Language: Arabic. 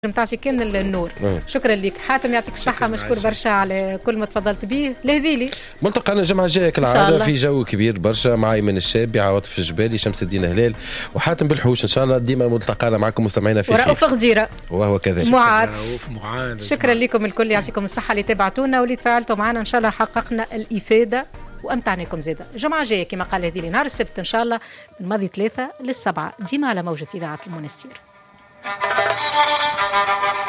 متاعتي كان النور. شكرا لك حاتم، يعطيك الصحة، مشكور برشا على كل ما تفضلت به. لهذيلي ملتقانا الجمعة الجاية كالعادة في جو كبير برشا مع أيمن الشابي، عواطف الجبالي، شمس الدين هلال وحاتم بالحوش. إن شاء الله ديما ملتقانا معكم مستمعينا في ورؤوف غديرة وهو كذلك معاذ. شكرا لكم الكل، يعطيكم الصحة اللي تابعتونا واللي تفاعلتوا معنا. إن شاء الله حققنا الإفادة وأمتعناكم زيادة. الجمعة الجاية كما قال هذه نهار السبت إن شاء الله من ماضي 3 للسبعة ديما على موجة إذاعة المنستير.